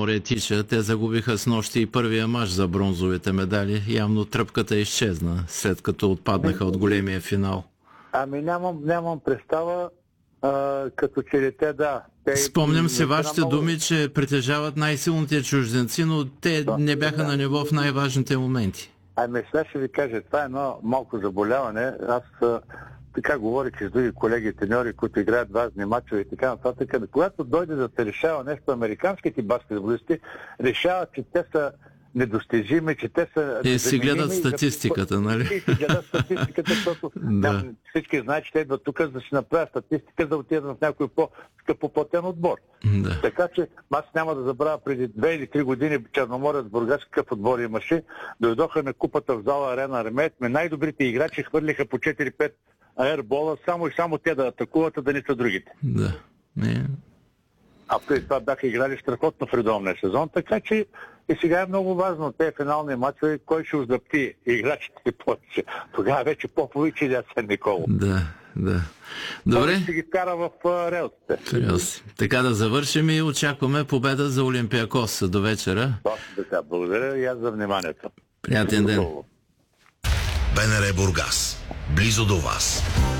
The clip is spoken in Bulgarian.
море тича. Те загубиха с нощи и първия мач за бронзовите медали. Явно тръпката изчезна, след като отпаднаха от големия финал. Ами нямам представа, като че ли Спомням се вашите думи, че притежават най-силните чужденци, но те не бяха на ниво в най-важните моменти. Ами сега ще ви кажа, това е едно малко заболяване. Аз така говорих с други колеги треньори, които играят важни мачове и така нататък. Когато дойде да се решава нещо, американските баскетболисти решават, че те са недостижими, че те са... Те си гледат статистиката, нали? Те си гледат статистиката, защото всички знаят, че те идват тук, за да си направят статистика, за да отидат в някой по-скъпоплатен отбор. Да. Така че аз няма да забравя преди 2 или 3 години Черноморец Бургас какъв отбор имаше. Дойдоха на купата в зала Арена Армеец, най-добрите играчи хвърлиха по 4-5 аербола, само те да атакуват, а да не са другите. Да. А преди това бяха играли страхотно в редовния сезон, така че и сега е много важно тези финални мачове, кой ще оздъпти играчите повече. Тогава вече Попович или Асен Николов. Да. Добре. Той ще ги вкара в релсите. Така да завършим и очакваме победа за Олимпиакос до вечера. Точно така. Благодаря и аз за вниманието. Приятен ден. БНР Бургас. Близо до вас.